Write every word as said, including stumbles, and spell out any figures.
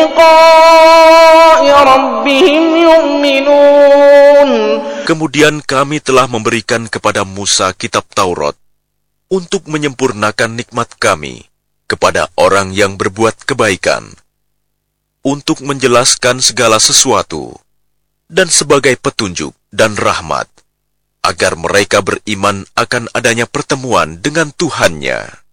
بِلِقَاءِ رَبِّهِمْ يُؤْمِنُونَ. Kemudian kami telah memberikan kepada Musa kitab Taurat untuk menyempurnakan nikmat kami kepada orang yang berbuat kebaikan, untuk menjelaskan segala sesuatu, dan sebagai petunjuk dan rahmat, agar mereka beriman akan adanya pertemuan dengan Tuhannya.